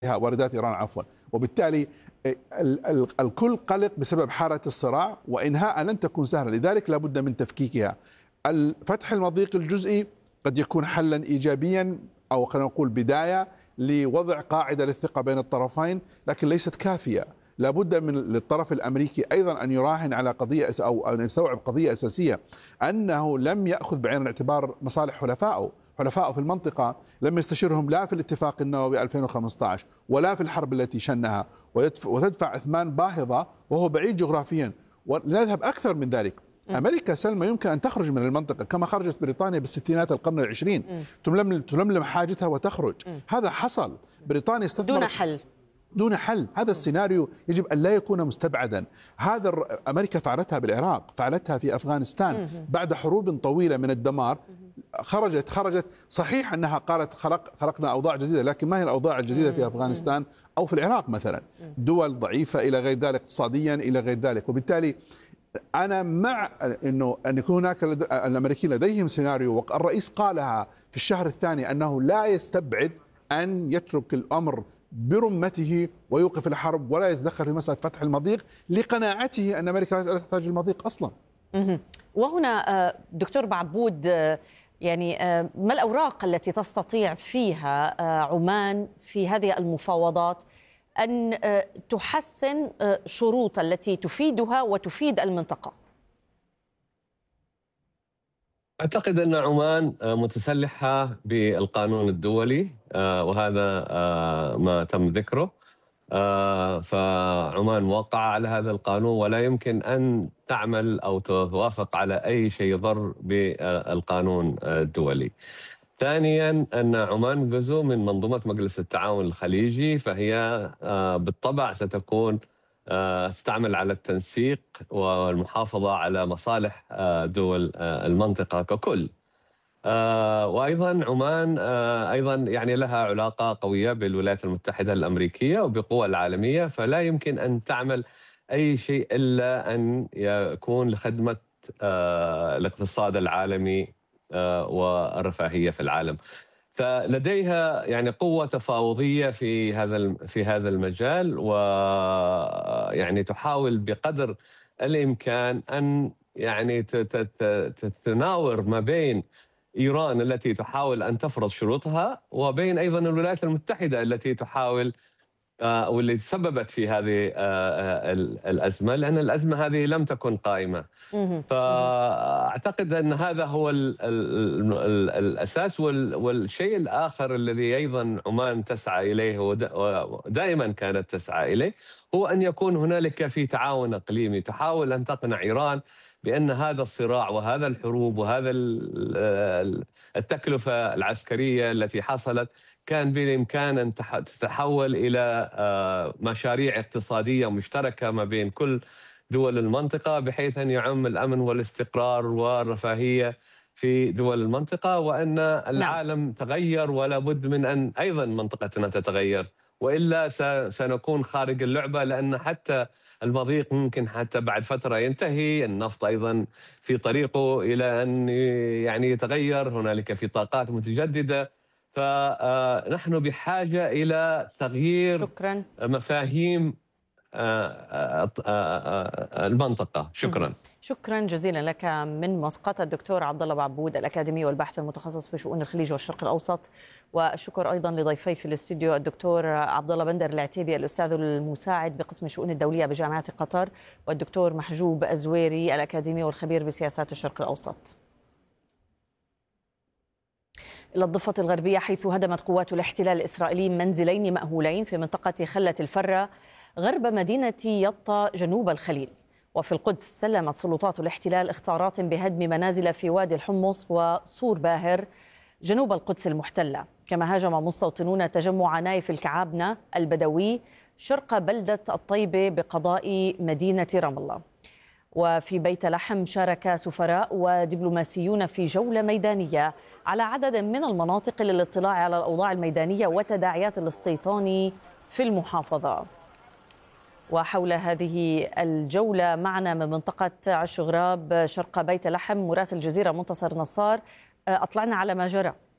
واردات إيران عفوا. وبالتالي الكل قلق بسبب حالة الصراع، وإنهاء لن تكون سهلة، لذلك لا بد من تفكيكها. فتح المضيق الجزئي قد يكون حلا إيجابيا، أو خلينا نقول بداية لوضع قاعدة للثقة بين الطرفين، لكن ليست كافية. لابد من للطرف الأمريكي أيضا أن يراهن على قضية أو أن يستوعب قضية أساسية، أنه لم يأخذ بعين الاعتبار مصالح حلفائه في المنطقة. لم يستشيرهم لا في الاتفاق النووي 2015 ولا في الحرب التي شنها، وتدفع أثمان باهظة وهو بعيد جغرافيا. ولنذهب أكثر من ذلك، أمريكا سلمى يمكن أن تخرج من المنطقة كما خرجت بريطانيا بالستينات القرن العشرين، تلملم حاجتها وتخرج. هذا حصل، بريطانيا استثمرت دون حل. هذا السيناريو يجب أن لا يكون مستبعدا. أمريكا فعلتها بالعراق، فعلتها في أفغانستان بعد حروب طويلة من الدمار. خرجت صحيح أنها قالت خلقنا أوضاع جديدة، لكن ما هي الأوضاع الجديدة في أفغانستان أو في العراق مثلا؟ دول ضعيفة إلى غير ذلك، اقتصاديا إلى غير ذلك. وبالتالي أنا مع أن يكون هناك الأمريكيين لديهم سيناريو، والرئيس قالها في الشهر الثاني أنه لا يستبعد أن يترك الأمر برمته ويوقف الحرب ولا يتدخل في مسألة فتح المضيق، لقناعته أن أمريكا لا تحتاج المضيق أصلا. وهنا دكتور بعبود، يعني ما الأوراق التي تستطيع فيها عمان في هذه المفاوضات أن تحسن شروط التي تفيدها وتفيد المنطقة؟ أعتقد أن عمان متسلحة بالقانون الدولي، وهذا ما تم ذكره. فعمان موقعة على هذا القانون، ولا يمكن أن تعمل أو توافق على أي شيء يضر بالقانون الدولي. ثانياً أن عمان جزء من منظومة مجلس التعاون الخليجي، فهي بالطبع ستكون تستعمل على التنسيق والمحافظة على مصالح دول المنطقة ككل. وأيضا عمان أيضا يعني لها علاقة قوية بالولايات المتحدة الأمريكية وبقوى العالمية، فلا يمكن أن تعمل أي شيء إلا أن يكون لخدمة الاقتصاد العالمي والرفاهية في العالم. فلديها يعني قوة تفاوضية في هذا المجال، ويعني تحاول بقدر الإمكان أن يعني تتناور ما بين إيران التي تحاول أن تفرض شروطها، وبين أيضا الولايات المتحدة التي تحاول واللي تسببت في هذه الأزمة، لأن الأزمة هذه لم تكن قائمة. فأعتقد أن هذا هو الأساس. والشيء الآخر الذي أيضا عمان تسعى إليه ودائما كانت تسعى إليه هو أن يكون هنالك في تعاون إقليمي، تحاول أن تقنع إيران بأن هذا الصراع وهذا الحروب وهذا التكلفة العسكرية التي حصلت كان بالإمكان أن تتحول إلى مشاريع اقتصادية مشتركة ما بين كل دول المنطقة، بحيث أن يعم الأمن والاستقرار والرفاهية في دول المنطقة، وأن العالم تغير ولا بد من أن أيضا منطقتنا تتغير، وإلا سنكون خارج اللعبة. لأن حتى المضيق ممكن حتى بعد فترة ينتهي، النفط أيضا في طريقه إلى أن يعني يتغير، هنالك في طاقات متجددة. فنحن بحاجة إلى تغيير مفاهيم المنطقة. شكرا جزيلا لك من مسقط الدكتور عبد الله بعبود، الأكاديمي والباحث المتخصص في شؤون الخليج والشرق الأوسط. والشكر أيضا لضيفي في الاستوديو الدكتور عبد الله بندر العتيبي، الأستاذ المساعد بقسم الشؤون الدولية بجامعة قطر، والدكتور محجوب الزويري، الأكاديمي والخبير بسياسات الشرق الأوسط. إلى الضفة الغربية، حيث هدمت قوات الاحتلال الإسرائيلي منزلين مأهولين في منطقة خلة الفرة غرب مدينة يطا جنوب الخليل. وفي القدس سلمت سلطات الاحتلال اخطارات بهدم منازل في وادي الحمص وصور باهر جنوب القدس المحتلة. كما هاجم مستوطنون تجمع نايف الكعابنة البدوي شرق بلدة الطيبة بقضاء مدينة رام الله. وفي بيت لحم شارك سفراء ودبلوماسيون في جولة ميدانية على عدد من المناطق للاطلاع على الأوضاع الميدانية وتداعيات الاستيطان في المحافظة. وحول هذه الجولة معنا من منطقة عش غراب شرق بيت لحم مراسل الجزيرة منتصر نصار. أطلعنا على ما جرى.